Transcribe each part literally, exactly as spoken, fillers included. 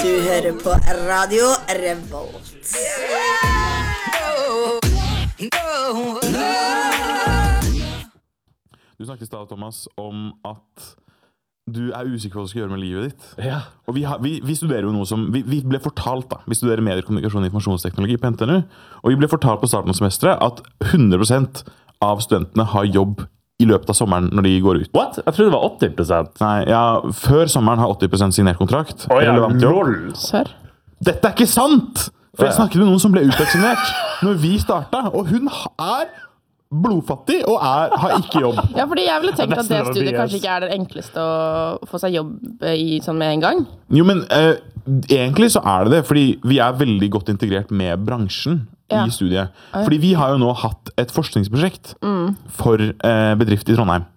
Du hører på Radio Revolt. Du snakket i stad, Thomas, om at du er usikker på hva du skal gjøre med livet ditt. Ja. Og vi, har, vi, vi studerer jo noe som, vi, vi ble fortalt da, vi studerer medier, kommunikasjon og informasjonsteknologi på N T N U, og vi ble fortalt på starten av semesteret at hundre prosent av studentene har jobb i løpet av sommeren når de går ut. What? Jeg trodde det var åtti prosent. Nei, ja, før sommeren har åtti prosent signert kontrakt. Å ja, relevant jobb. lol. Sør. Dette er ikke sant! For jeg Å ja. snakket med noen som ble uteksaminert når vi startet, og hun er blodfattig og er, har ikke jobb. Ja, fordi jeg ville tenkt at det Nesten studiet var kanskje ikke er det enkleste å få seg jobb i sånn med en gang. Jo, men eh, egentlig så er det det, fordi vi er veldig godt integrert med bransjen Ja. i studiet. Fordi vi har jo nå hatt et forskningsprosjekt Mm. for eh, bedrift i Trondheim.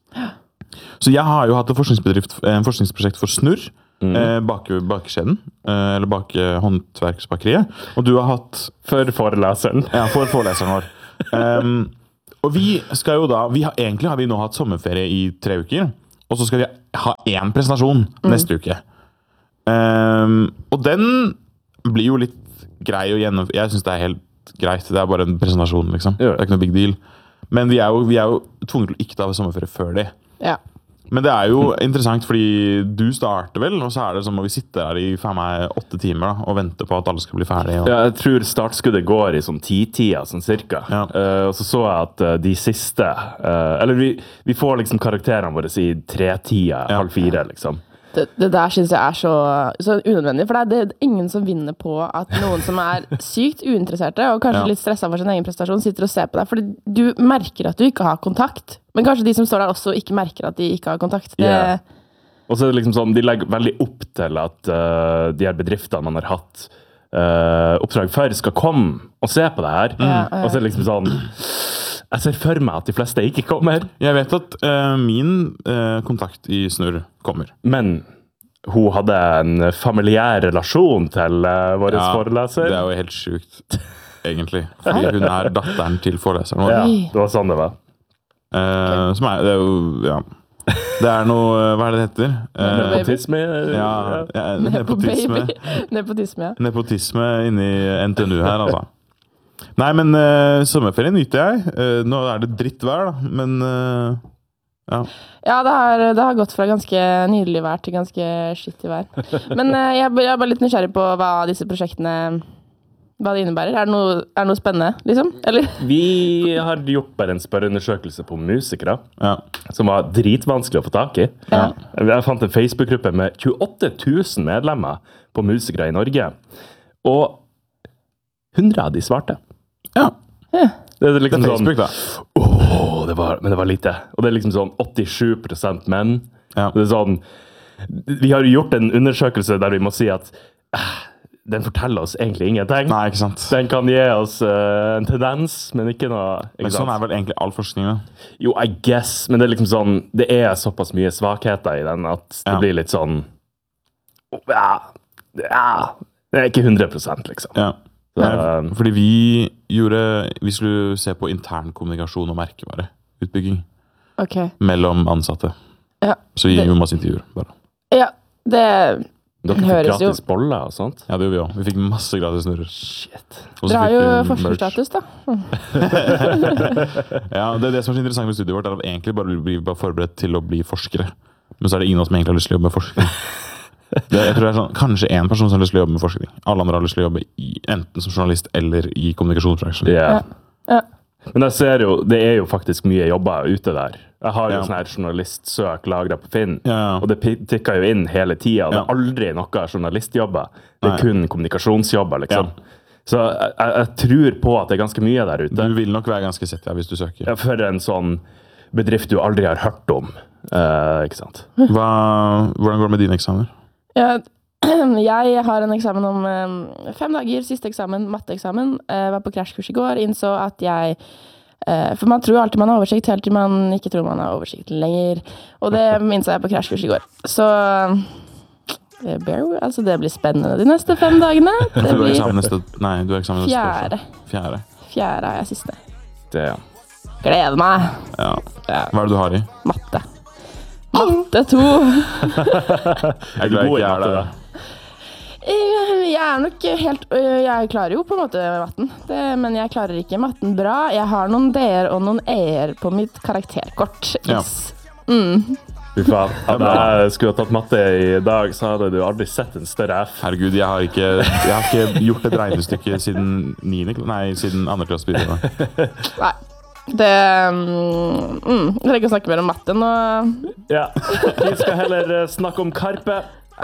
Så jeg har jo hatt et forskningsbedrift, en forskningsprosjekt for Snurr, Mm. eh, bak, bakekjeden, eh, eller bak eh, håndverksbakeriet. Og du har hatt For foreleseren. Ja, for foreleseren vår. Um, og vi skal jo da vi har, Egentlig har vi nå hatt sommerferie i tre uker, og så skal vi ha én presentasjon Mm. neste uke. Um, og den blir jo litt grei å gjennomføre. Jeg synes det er helt greit. Det er bare en presentasjon, liksom. Ja. Det er ikke noe big deal. Men vi er jo, vi er jo tvunget til å ikke ta sommerferie før det. Ja. Men det er jo interessant, fordi du starter vel, og så er det som om vi sitter her i faen meg åtte timer da, og venter på at alle skal bli ferdige. Og... Ja, jeg tror startskuddet går i sånn ti-tida, sånn cirka. Ja. Eh, og så så jeg at eh, de siste, eh, eller vi, vi får liksom karakterene våre i tre-tida, Ja. halv fire, liksom. Det, det der synes jeg er så, så unødvendig, for det er, det er ingen som vinner på at noen som er sykt uinteresserte, og kanskje Ja. litt stresset for sin egen prestasjon, sitter og ser på deg, fordi du merker at du ikke har kontakt. Men kanskje de som står der også ikke merker at de ikke har kontakt. Det, Ja. Og så er det liksom sånn, de legger veldig opp til at eh, de her bedriftene man har hatt eh, oppdrag for skal komme og se på det her. Ja, ja. Og så er det liksom sånn, jeg ser for meg at de fleste ikke kommer, Jeg vet at eh, min eh, kontakt i Snurr kommer. men hun hadde en familiær relasjon til uh, vår Ja, foreleser. Det er jo helt sjukt, egentlig. Fordi hun er datteren til foreleseren vår. Ja, Oi. det var sånn det var. Eh, som er, det er jo, ja. Det er noe, hva er det det heter? Eh, Nepotisme. ja, ja, Nepo nepotisme. baby. Nepotisme, ja. Nepotisme inni N T N U her, altså. Nei, men uh, sommerferien nyter jeg. Eh, nå er det drittvær, da, men eh, ja. Ja, det har, det har gått fra ganske nydelig vær til ganske skittig vær. Men eh, jeg, er bare- jeg er bare litt nysgjerrig på hva disse prosjektene hva det innebærer. Er det noe, er det noe spennende, liksom? Eller? Vi har gjort bare en spørreundersøkelse på musikere, Ja. som var dritvanskelig å få tak i. Ja. Jeg fant en Facebook-gruppe med tjueåtte tusen medlemmer på musikere i Norge. Og hundre av de svarte. ja. Det er Det liksom er Facebook, da. sånn, åh, det var, men det var lite. Og det er liksom sånn åttisju prosent menn. Ja. Det er sånn, vi har gjort en undersøkelse der vi må si at eh, den forteller oss egentlig ingenting. Nei, ikke sant. Den kan gi oss eh, en tendens, men ikke noe... Ikke Men sånn er vel egentlig all forskning, da. Jo, I guess, men det er liksom sånn, det er såpass mye svakheter i den at det Ja. blir litt sånn, ja, ja, det er ikke hundre prosent liksom. Ja. Så, Nei, fordi vi gjorde Vi skulle se på internkommunikasjon og merkevareutbygging Ok. mellom ansatte. Ja, Så vi Det- gjorde masse intervjuer, bare. ja det dere fikk høres jo- gratis boller og sånt. Ja, det gjorde vi også. Vi fikk masse gratis snurrer. Shit. Og så Dere har fikk jo vi merch. forskerstatus, da. Ja, det er det som er så interessant med studiet vårt, er at egentlig bare blir vi bare forberedt til å bli forskere. Men så er det ingen av oss som egentlig har lyst til å jobbe med forskning. Det, jeg tror det er sånn, kanskje én person som har lyst til å jobbe med forskning. Alle andre har lyst til å jobbe i, enten som journalist eller i kommunikasjonsbransjen. Ja. Ja. Men jeg ser jo, det er jo faktisk mye jobber ute der. Jeg har jo Ja. sånn her journalistsøk lagret på Finn, Ja, ja. og det pi- tikker jo inn hele tiden, og det Ja. er aldri noe journalistjobber. Det er Nei. kun kommunikasjonsjobber, liksom. Ja. Så jeg, jeg, jeg tror på at det er ganske mye der ute. Du vil nok være ganske sett, ja, hvis du søker. Ja, for en sånn bedrift du aldri har hørt om, eh, ikke sant? Hva, hvordan går det med dine eksamener? Ja, jeg har en eksamen om eh, fem dager, siste eksamen, matteeksamen. Jeg var på krasjkurs i går, innså at jeg eh, for man tror alltid man har oversikt, helt til man ikke tror man har oversikt lenger. Og det innså jeg på krasjkurs i går. Så eh, bear, altså det blir spennende de neste fem dagene. Det Du har blir eksamen neste, nei, du har eksamen neste fjerde. torsdag. Fjerde. Fjerde er jeg siste. Det, Gleder meg. Ja. Ja, Hva er det du har i? matte. Matte to. Jeg er glad god i jeg ikke er matte, der. da? jeg er nok helt øh, Jeg klarer jo på en måte matten, det, men jeg klarer ikke matten bra. Jeg har noen D-er og noen E-er på mitt karakterkort. Yes. Ja. Mm. Fy faen. Hadde jeg skulle ha tatt matte i dag, så hadde du aldri sett en større F. Herregud, jeg har ikke, jeg har ikke gjort et regnestykke siden niende, nei, siden andre klasse begynte. Nei. Det mm, mm, Jeg trenger ikke å snakke mer om matte nå. Ja, vi skal heller snakke om Karpe.